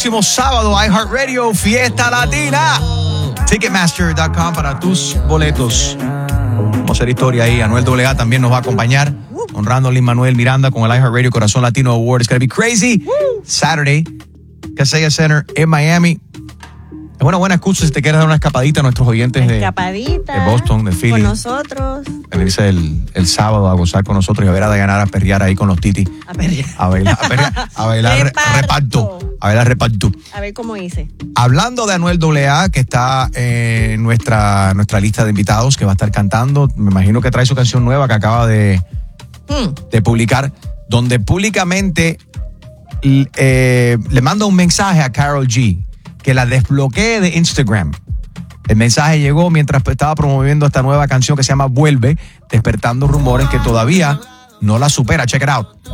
próximo sábado, iHeartRadio, Fiesta Latina. Ticketmaster.com para tus boletos. Vamos a hacer historia ahí. Anuel AA también nos va a acompañar, honrando a Lin-Manuel Miranda con el iHeartRadio Corazón Latino Award. It's gonna be crazy. Saturday, Kaseya Center en Miami. Es una buena excusa si te quieres dar una escapadita a nuestros oyentes de Boston, de Philly. Con nosotros. Venirse el sábado a gozar con nosotros y a ver a Dayanara a perrear ahí con los titis. A perrear. A bailar reparto. A bailar reparto. A ver cómo hice. Hablando de Anuel AA, que está en nuestra lista de invitados, que va a estar cantando. Me imagino que trae su canción nueva que acaba de publicar, donde públicamente le manda un mensaje a Karol G, que la desbloquee de Instagram. El mensaje llegó mientras estaba promoviendo esta nueva canción que se llama Vuelve, despertando rumores que todavía no la supera. Check it out.